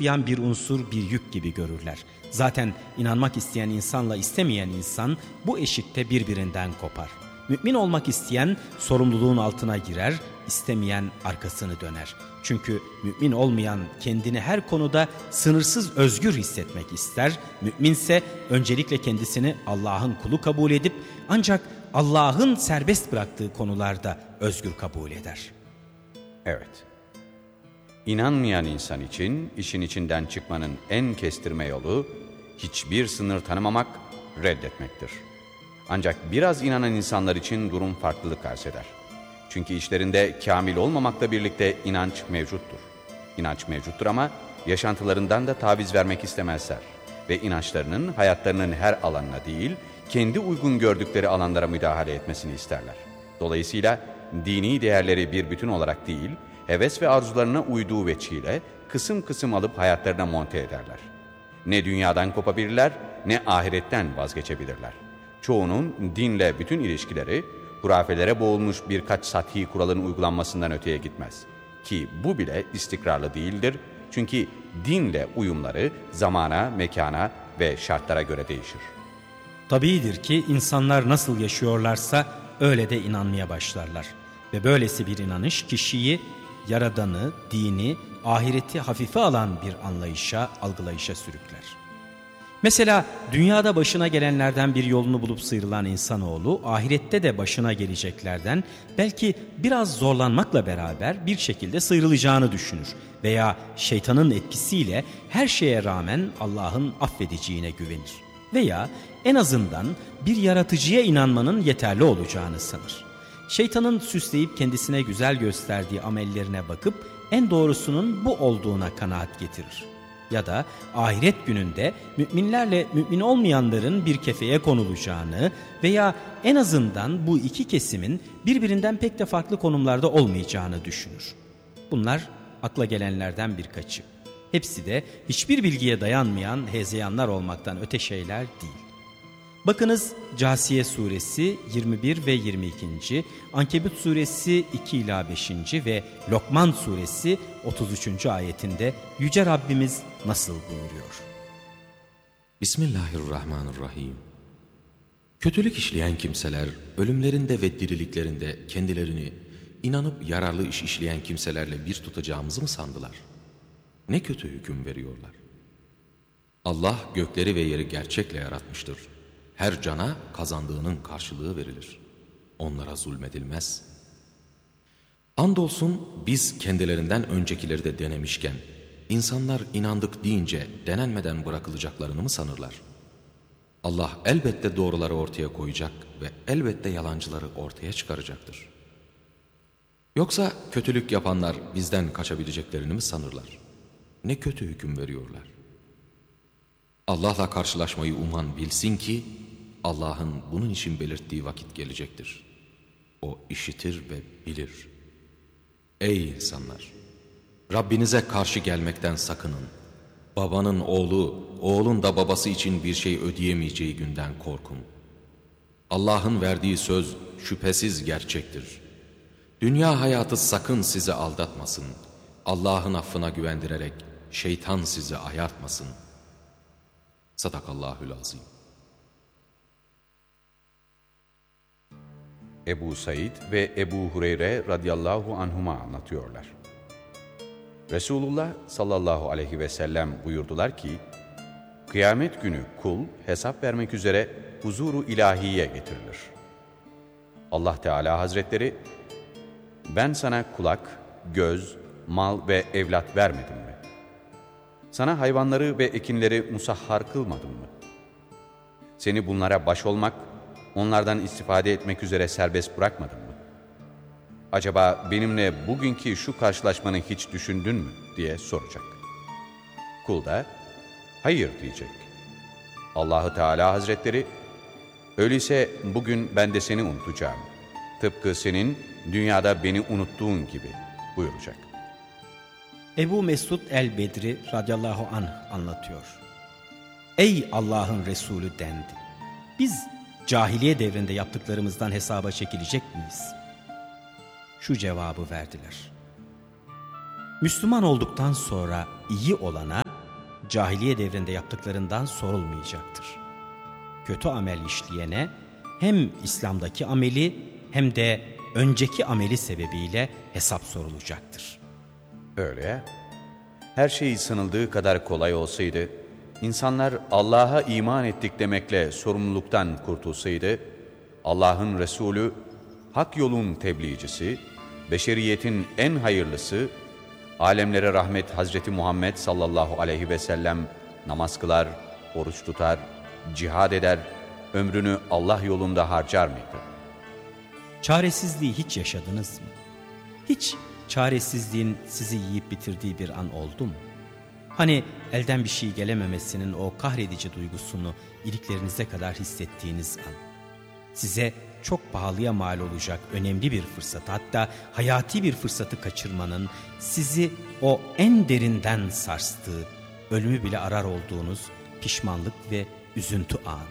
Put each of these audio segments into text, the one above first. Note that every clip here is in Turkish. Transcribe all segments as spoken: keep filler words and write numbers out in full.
zıplayan bir unsur, bir yük gibi görürler. Zaten inanmak isteyen insanla istemeyen insan bu eşikte birbirinden kopar. Mümin olmak isteyen sorumluluğun altına girer, istemeyen arkasını döner. Çünkü mümin olmayan kendini her konuda sınırsız özgür hissetmek ister. Müminse öncelikle kendisini Allah'ın kulu kabul edip ancak Allah'ın serbest bıraktığı konularda özgür kabul eder. Evet. İnanmayan insan için işin içinden çıkmanın en kestirme yolu hiçbir sınır tanımamak, reddetmektir. Ancak biraz inanan insanlar için durum farklılık arz eder. Çünkü içlerinde kamil olmamakla birlikte inanç mevcuttur. İnanç mevcuttur ama yaşantılarından da taviz vermek istemezler. Ve inançlarının hayatlarının her alanına değil, kendi uygun gördükleri alanlara müdahale etmesini isterler. Dolayısıyla dini değerleri bir bütün olarak değil, heves ve arzularına uyduğu veçhiyle kısım kısım alıp hayatlarına monte ederler. Ne dünyadan kopabilirler, ne ahiretten vazgeçebilirler. Çoğunun dinle bütün ilişkileri, hurafelere boğulmuş birkaç sathi kuralın uygulanmasından öteye gitmez. Ki bu bile istikrarlı değildir. Çünkü dinle uyumları zamana, mekana ve şartlara göre değişir. Tabiidir ki insanlar nasıl yaşıyorlarsa öyle de inanmaya başlarlar. Ve böylesi bir inanış kişiyi Yaradan'ı, dini, ahireti hafife alan bir anlayışa, algılayışa sürükler. Mesela dünyada başına gelenlerden bir yolunu bulup sıyrılan insanoğlu, ahirette de başına geleceklerden belki biraz zorlanmakla beraber bir şekilde sıyrılacağını düşünür. Veya şeytanın etkisiyle her şeye rağmen Allah'ın affedeceğine güvenir. Veya en azından bir yaratıcıya inanmanın yeterli olacağını sanır. Şeytanın süsleyip kendisine güzel gösterdiği amellerine bakıp en doğrusunun bu olduğuna kanaat getirir. Ya da ahiret gününde müminlerle mümin olmayanların bir kefeye konulacağını veya en azından bu iki kesimin birbirinden pek de farklı konumlarda olmayacağını düşünür. Bunlar akla gelenlerden birkaçı. Hepsi de hiçbir bilgiye dayanmayan hezeyanlar olmaktan öte şeyler değil. Bakınız Câsiye suresi yirmi bir ve yirmi iki. Ankebut suresi iki ila beş. ve Lokman suresi otuz üçüncü ayetinde Yüce Rabbimiz nasıl buyuruyor? Bismillahirrahmanirrahim. Kötülük işleyen kimseler ölümlerinde ve diriliklerinde kendilerini inanıp yararlı iş işleyen kimselerle bir tutacağımızı mı sandılar? Ne kötü hüküm veriyorlar. Allah gökleri ve yeri gerçekle yaratmıştır. Her cana kazandığının karşılığı verilir. Onlara zulmedilmez. Andolsun biz kendilerinden öncekileri de denemişken, insanlar inandık deyince denenmeden bırakılacaklarını mı sanırlar? Allah elbette doğruları ortaya koyacak ve elbette yalancıları ortaya çıkaracaktır. Yoksa kötülük yapanlar bizden kaçabileceklerini mi sanırlar? Ne kötü hüküm veriyorlar. Allah'la karşılaşmayı uman bilsin ki, Allah'ın bunun için belirttiği vakit gelecektir. O işitir ve bilir. Ey insanlar! Rabbinize karşı gelmekten sakının. Babanın oğlu, oğlun da babası için bir şey ödeyemeyeceği günden korkun. Allah'ın verdiği söz şüphesiz gerçektir. Dünya hayatı sakın sizi aldatmasın. Allah'ın affına güvendirerek şeytan sizi ayartmasın. Sadakallahül azim. Ebu Said ve Ebu Hureyre radıyallahu anhuma anlatıyorlar. Resulullah sallallahu aleyhi ve sellem buyurdular ki, kıyamet günü kul hesap vermek üzere huzuru ilahiye getirilir. Allah Teala Hazretleri, ben sana kulak, göz, mal ve evlat vermedim mi? Sana hayvanları ve ekinleri musahhar kılmadım mı? Seni bunlara baş olmak, onlardan istifade etmek üzere serbest bırakmadım mı? Acaba benimle bugünkü şu karşılaşmanı hiç düşündün mü diye soracak. Kul da hayır diyecek. Allahu Teala Hazretleri, öyleyse bugün ben de seni unutacağım. Tıpkı senin dünyada beni unuttuğun gibi buyuracak. Ebu Mesud el-Bedri radıyallahu anh anlatıyor. Ey Allah'ın Resulü dendi. Biz cahiliye devrinde yaptıklarımızdan hesaba çekilecek miyiz? Şu cevabı verdiler. Müslüman olduktan sonra iyi olana cahiliye devrinde yaptıklarından sorulmayacaktır. Kötü amel işleyene hem İslam'daki ameli hem de önceki ameli sebebiyle hesap sorulacaktır. Öyle ya. Her şey sanıldığı kadar kolay olsaydı, insanlar Allah'a iman ettik demekle sorumluluktan kurtulsaydı, Allah'ın Resulü, hak yolun tebliğcisi, beşeriyetin en hayırlısı, alemlere rahmet Hazreti Muhammed sallallahu aleyhi ve sellem namaz kılar, oruç tutar, cihad eder, ömrünü Allah yolunda harcar mıydı? Çaresizliği hiç yaşadınız mı? Hiç çaresizliğin sizi yiyip bitirdiği bir an oldu mu? Hani elden bir şey gelememesinin o kahredici duygusunu iliklerinize kadar hissettiğiniz an. Size çok pahalıya mal olacak önemli bir fırsat, hatta hayati bir fırsatı kaçırmanın sizi o en derinden sarstığı, ölümü bile arar olduğunuz pişmanlık ve üzüntü anı.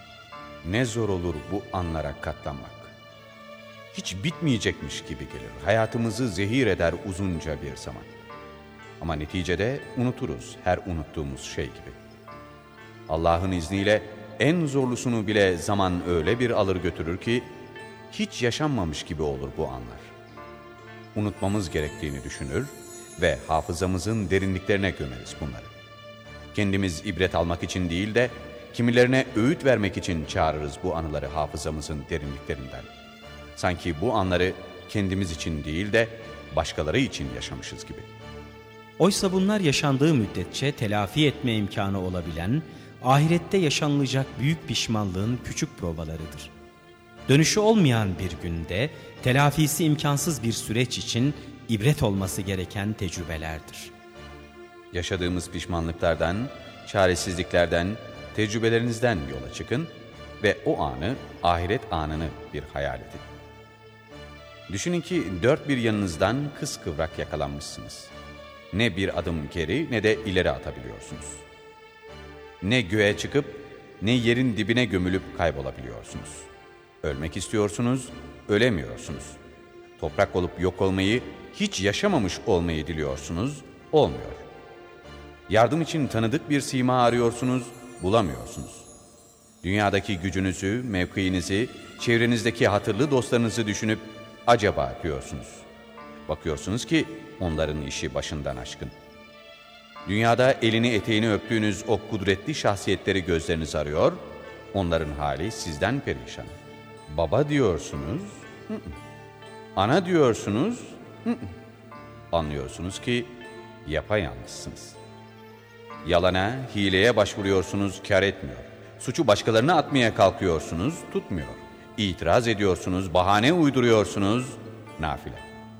Ne zor olur bu anlara katlanmak. Hiç bitmeyecekmiş gibi gelir. Hayatımızı zehir eder uzunca bir zaman. Ama neticede unuturuz her unuttuğumuz şey gibi. Allah'ın izniyle en zorlusunu bile zaman öyle bir alır götürür ki hiç yaşanmamış gibi olur bu anlar. Unutmamız gerektiğini düşünür ve hafızamızın derinliklerine gömeriz bunları. Kendimiz ibret almak için değil de kimilerine öğüt vermek için çağırırız bu anıları hafızamızın derinliklerinden. Sanki bu anları kendimiz için değil de başkaları için yaşamışız gibi. Oysa bunlar yaşandığı müddetçe telafi etme imkanı olabilen, ahirette yaşanılacak büyük pişmanlığın küçük provalarıdır. Dönüşü olmayan bir günde, telafisi imkansız bir süreç için ibret olması gereken tecrübelerdir. Yaşadığımız pişmanlıklardan, çaresizliklerden, tecrübelerinizden yola çıkın ve o anı, ahiret anını bir hayal edin. Düşünün ki dört bir yanınızdan kıskıvrak yakalanmışsınız. Ne bir adım geri ne de ileri atabiliyorsunuz. Ne göğe çıkıp ne yerin dibine gömülüp kaybolabiliyorsunuz. Ölmek istiyorsunuz, ölemiyorsunuz. Toprak olup yok olmayı, hiç yaşamamış olmayı diliyorsunuz, olmuyor. Yardım için tanıdık bir sima arıyorsunuz, bulamıyorsunuz. Dünyadaki gücünüzü, mevkiinizi, çevrenizdeki hatırlı dostlarınızı düşünüp acaba diyorsunuz. Bakıyorsunuz ki onların işi başından aşkın. Dünyada elini eteğini öptüğünüz o kudretli şahsiyetleri gözleriniz arıyor, onların hali sizden perişan. Baba diyorsunuz, hı hı. Ana diyorsunuz, hı hı. Anlıyorsunuz ki yapayalnızsınız. Yalana, hileye başvuruyorsunuz, kâr etmiyor. Suçu başkalarına atmaya kalkıyorsunuz, tutmuyor. İtiraz ediyorsunuz, bahane uyduruyorsunuz, nafile.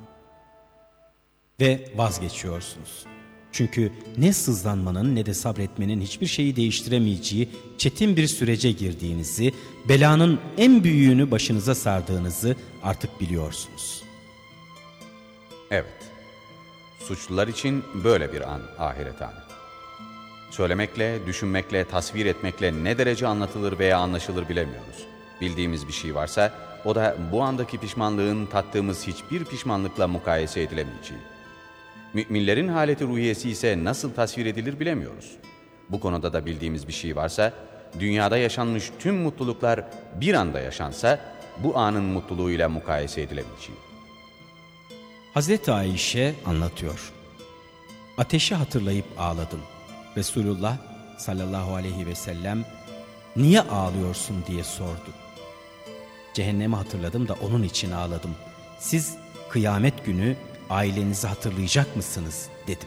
Ve vazgeçiyorsunuz. Çünkü ne sızlanmanın ne de sabretmenin hiçbir şeyi değiştiremeyeceği çetin bir sürece girdiğinizi, belanın en büyüğünü başınıza sardığınızı artık biliyorsunuz. Evet, suçlular için böyle bir an ahiret anı. Söylemekle, düşünmekle, tasvir etmekle ne derece anlatılır veya anlaşılır bilemiyoruz. Bildiğimiz bir şey varsa o da bu andaki pişmanlığın tattığımız hiçbir pişmanlıkla mukayese edilemeyeceği. Müminlerin haleti ruhiyesi ise nasıl tasvir edilir bilemiyoruz. Bu konuda da bildiğimiz bir şey varsa, dünyada yaşanmış tüm mutluluklar bir anda yaşansa, bu anın mutluluğuyla mukayese edilemeyeceği. Hazreti Ayşe anlatıyor. Ateşi hatırlayıp ağladım. Resulullah sallallahu aleyhi ve sellem niye ağlıyorsun diye sordu. Cehennemi hatırladım da onun için ağladım. Siz kıyamet günü ailenizi hatırlayacak mısınız dedim.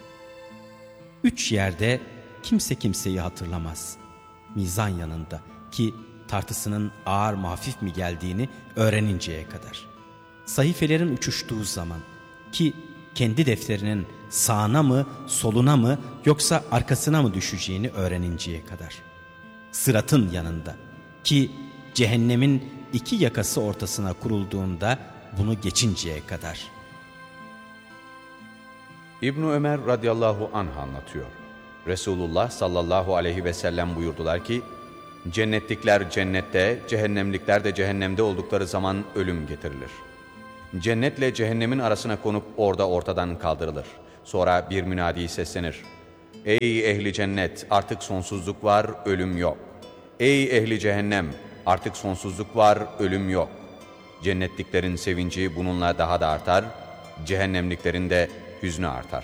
Üç yerde kimse kimseyi hatırlamaz. Mizan yanında ki tartısının ağır mı hafif mi geldiğini öğreninceye kadar. Sayfelerin uçuştuğu zaman ki kendi defterinin sağına mı soluna mı yoksa arkasına mı düşeceğini öğreninceye kadar. Sıratın yanında ki cehennemin iki yakası ortasına kurulduğunda bunu geçinceye kadar. İbn Ömer radıyallahu anh anlatıyor. Resulullah sallallahu aleyhi ve sellem buyurdular ki, cennetlikler cennette, cehennemlikler de cehennemde oldukları zaman ölüm getirilir. Cennetle cehennemin arasına konup orada ortadan kaldırılır. Sonra bir münadi seslenir. Ey ehli cennet, artık sonsuzluk var, ölüm yok. Ey ehli cehennem, artık sonsuzluk var, ölüm yok. Cennetliklerin sevinci bununla daha da artar, cehennemliklerin de hüznü artar.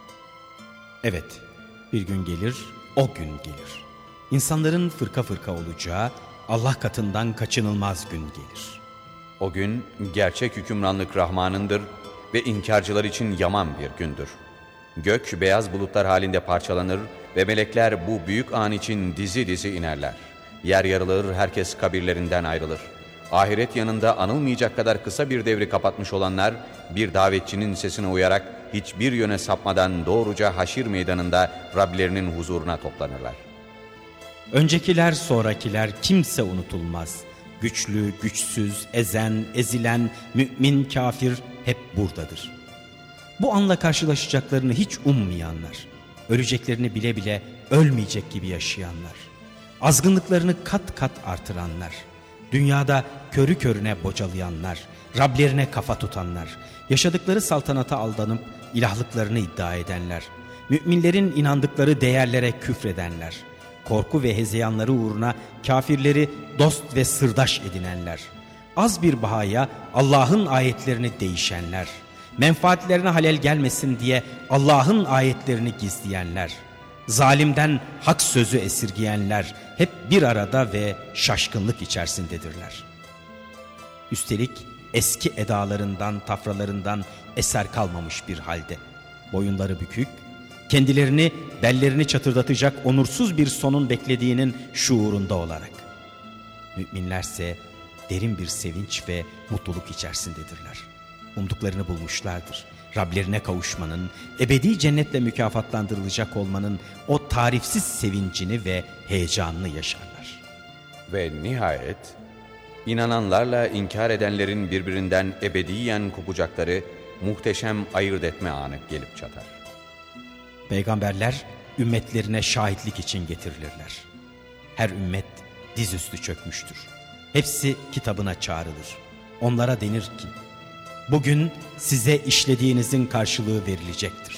Evet, bir gün gelir, o gün gelir. İnsanların fırka fırka olacağı, Allah katından kaçınılmaz gün gelir. O gün gerçek hükümranlık Rahman'ındır ve inkarcılar için yaman bir gündür. Gök beyaz bulutlar halinde parçalanır ve melekler bu büyük an için dizi dizi inerler. Yer yarılır, herkes kabirlerinden ayrılır. Ahiret yanında anılmayacak kadar kısa bir devri kapatmış olanlar, bir davetçinin sesine uyarak hiçbir yöne sapmadan doğruca haşir meydanında Rablerinin huzuruna toplanırlar. Öncekiler, sonrakiler kimse unutulmaz. Güçlü, güçsüz, ezen, ezilen, mümin, kafir hep buradadır. Bu anla karşılaşacaklarını hiç ummayanlar, öleceklerini bile bile ölmeyecek gibi yaşayanlar, azgınlıklarını kat kat artıranlar, dünyada körü körüne bocalayanlar, Rablerine kafa tutanlar, yaşadıkları saltanata aldanıp ilahlıklarını iddia edenler, müminlerin inandıkları değerlere küfredenler, korku ve hezeyanları uğruna kafirleri dost ve sırdaş edinenler, az bir bahaya Allah'ın ayetlerini değişenler, menfaatlerine halel gelmesin diye Allah'ın ayetlerini gizleyenler, zalimden hak sözü esirgeyenler hep bir arada ve şaşkınlık içerisindedirler. Üstelik eski edalarından, tafralarından eser kalmamış bir halde, boyunları bükük, kendilerini, bellerini çatırdatacak onursuz bir sonun beklediğinin şuurunda olarak. Müminlerse derin bir sevinç ve mutluluk içerisindedirler. Umduklarını bulmuşlardır. Rablerine kavuşmanın, ebedi cennetle mükafatlandırılacak olmanın o tarifsiz sevincini ve heyecanını yaşarlar. Ve nihayet inananlarla inkar edenlerin birbirinden ebediyen kopacakları muhteşem ayırt etme anı gelip çatar. Peygamberler ümmetlerine şahitlik için getirilirler. Her ümmet dizüstü çökmüştür. Hepsi kitabına çağrılır. Onlara denir ki, bugün size işlediğinizin karşılığı verilecektir.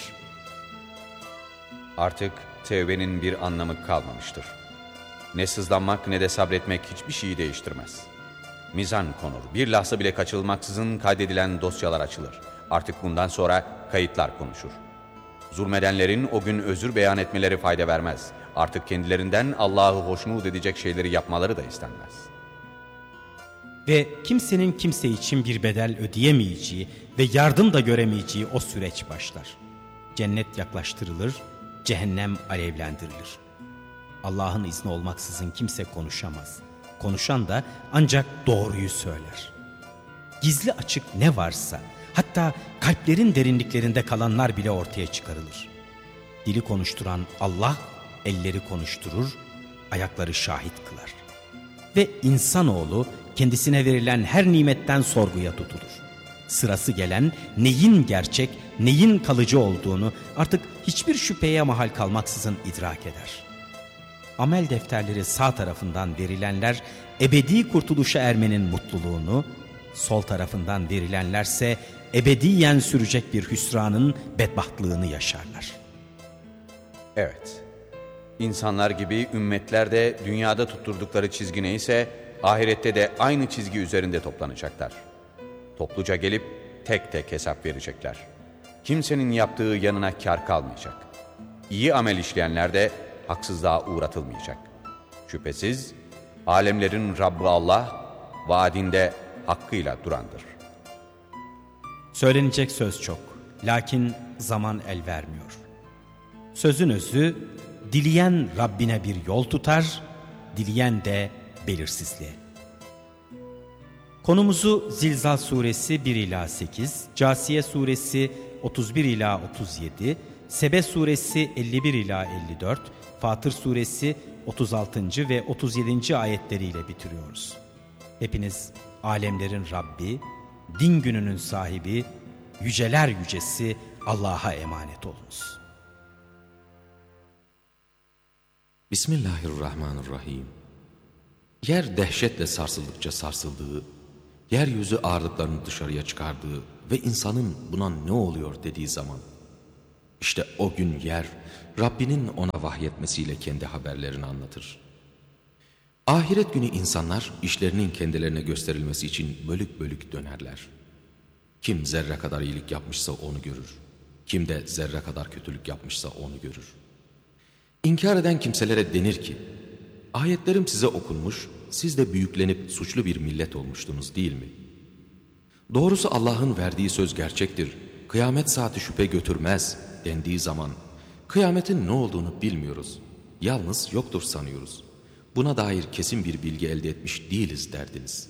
Artık tevbenin bir anlamı kalmamıştır. Ne sızlanmak ne de sabretmek hiçbir şeyi değiştirmez. Mizan konur, bir lahza bile kaçırılmaksızın kaydedilen dosyalar açılır. Artık bundan sonra kayıtlar konuşur. Zulmedenlerin o gün özür beyan etmeleri fayda vermez. Artık kendilerinden Allah'ı hoşnut edecek şeyleri yapmaları da istenmez. Ve kimsenin kimse için bir bedel ödeyemeyeceği ve yardım da göremeyeceği o süreç başlar. Cennet yaklaştırılır, cehennem alevlendirilir. Allah'ın izni olmaksızın kimse konuşamaz. Konuşan da ancak doğruyu söyler. Gizli açık ne varsa, hatta kalplerin derinliklerinde kalanlar bile ortaya çıkarılır. Dili konuşturan Allah, elleri konuşturur, ayakları şahit kılar. Ve insanoğlu kendisine verilen her nimetten sorguya tutulur. Sırası gelen neyin gerçek, neyin kalıcı olduğunu artık hiçbir şüpheye mahal kalmaksızın idrak eder. Amel defterleri sağ tarafından verilenler ebedi kurtuluşa ermenin mutluluğunu, sol tarafından verilenlerse ebediyen sürecek bir hüsranın bedbahtlığını yaşarlar. Evet, insanlar gibi ümmetler de dünyada tutturdukları çizgi neyse, ahirette de aynı çizgi üzerinde toplanacaklar. Topluca gelip tek tek hesap verecekler. Kimsenin yaptığı yanına kar kalmayacak. İyi amel işleyenler de haksızlığa uğratılmayacak. Şüphesiz alemlerin Rabbi Allah vaadinde hakkıyla durandır. Söylenecek söz çok, lakin zaman el vermiyor. Sözün özü, dileyen Rabbine bir yol tutar, dileyen de belirsizliğe. Konumuzu Zilzal suresi bir ila sekiz, Câsiye suresi otuz bir ila otuz yedi, Sebe suresi elli bir ila elli dört, Fatır suresi otuz altıncı ve otuz yedinci ayetleriyle bitiriyoruz. Hepiniz alemlerin Rabbi, din gününün sahibi, yüceler yücesi Allah'a emanet olunuz. Bismillahirrahmanirrahim. Yer dehşetle sarsıldıkça sarsıldığı, yeryüzü ağırlıklarını dışarıya çıkardığı ve insanın buna ne oluyor dediği zaman, İşte o gün yer, Rabbinin ona vahyetmesiyle kendi haberlerini anlatır. Ahiret günü insanlar işlerinin kendilerine gösterilmesi için bölük bölük dönerler. Kim zerre kadar iyilik yapmışsa onu görür. Kim de zerre kadar kötülük yapmışsa onu görür. İnkar eden kimselere denir ki, ayetlerim size okunmuş, siz de büyüklenip suçlu bir millet olmuştunuz değil mi? Doğrusu Allah'ın verdiği söz gerçektir, kıyamet saati şüphe götürmez dendiği zaman, kıyametin ne olduğunu bilmiyoruz, yalnız yoktur sanıyoruz. Buna dair kesin bir bilgi elde etmiş değiliz derdiniz.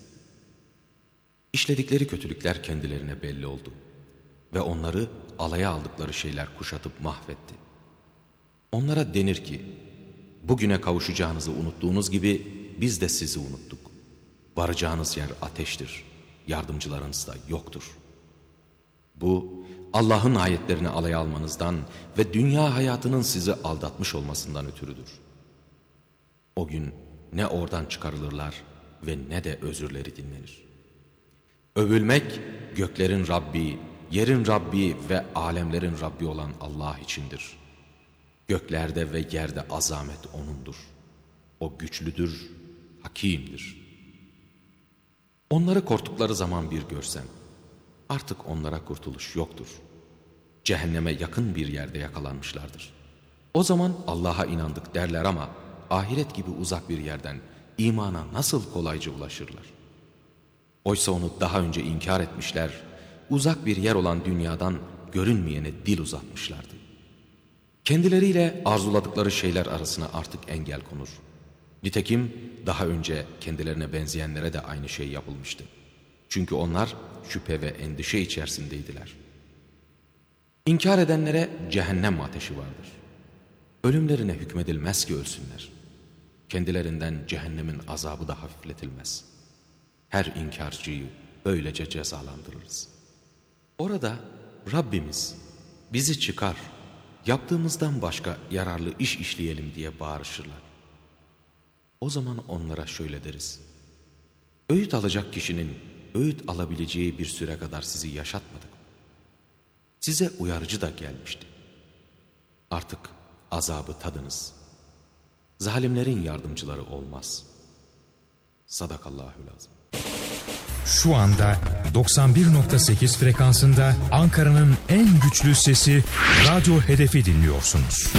İşledikleri kötülükler kendilerine belli oldu ve onları alaya aldıkları şeyler kuşatıp mahvetti. Onlara denir ki, bugüne kavuşacağınızı unuttuğunuz gibi biz de sizi unuttuk. Varacağınız yer ateştir, yardımcılarınız da yoktur. Bu, Allah'ın ayetlerini alaya almanızdan ve dünya hayatının sizi aldatmış olmasından ötürüdür. O gün ne oradan çıkarılırlar ve ne de özürleri dinlenir. Övülmek göklerin Rabbi, yerin Rabbi ve alemlerin Rabbi olan Allah içindir. Göklerde ve yerde azamet O'nundur. O güçlüdür, hakimdir. Onları korktukları zaman bir görsen, artık onlara kurtuluş yoktur. Cehenneme yakın bir yerde yakalanmışlardır. O zaman Allah'a inandık derler ama ahiret gibi uzak bir yerden imana nasıl kolayca ulaşırlar? Oysa onu daha önce inkar etmişler, uzak bir yer olan dünyadan görünmeyene dil uzatmışlardı. Kendileriyle arzuladıkları şeyler arasına artık engel konur. Nitekim daha önce kendilerine benzeyenlere de aynı şey yapılmıştı. Çünkü onlar şüphe ve endişe içerisindeydiler. İnkar edenlere cehennem ateşi vardır. Ölümlerine hükmedilmez ki ölsünler. Kendilerinden cehennemin azabı da hafifletilmez. Her inkarcıyı böylece cezalandırırız. Orada Rabbimiz bizi çıkar, yaptığımızdan başka yararlı iş işleyelim diye bağırışırlar. O zaman onlara şöyle deriz: öğüt alacak kişinin öğüt alabileceği bir süre kadar sizi yaşatmadık. Size uyarıcı da gelmişti. Artık azabı tadınız. Zalimlerin yardımcıları olmaz. Sadakallahü'l-azim. Şu anda doksan bir nokta sekiz frekansında Ankara'nın en güçlü sesi Radyo Hedef'i dinliyorsunuz.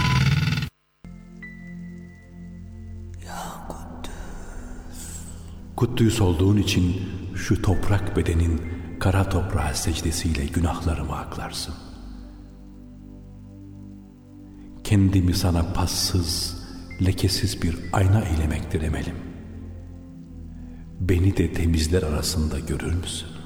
Kuddüs olduğun için şu toprak bedenin kara toprağa secdesiyle günahlarımı aklarsın. Kendimi sana passız, lekesiz bir ayna eylemektir emelim. Beni de temizler arasında görür müsün?